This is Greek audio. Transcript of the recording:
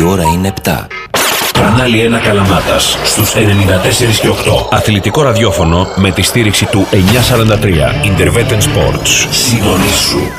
ώρα είναι 7. Κανάλι 1 Καλαμάτας στους 94 και 8. Αθλητικό ραδιόφωνο με τη στήριξη του 943 Interveten Sports. Συντονίσου.